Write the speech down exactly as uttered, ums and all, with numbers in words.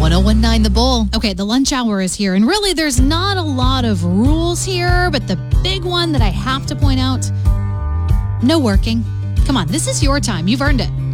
one oh one nine The Bull. Okay, the lunch hour is here, and really there's not a lot of rules here, but the big one that I have to point out, no working. Come on, this is your time. You've earned it.